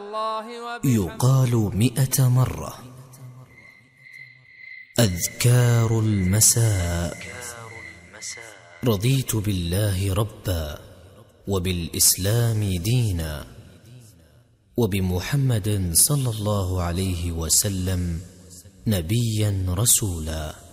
يقال 100 مرة. أذكار المساء. رضيت بالله ربا وبالإسلام دينا وبمحمد صلى الله عليه وسلم نبيا رسولا.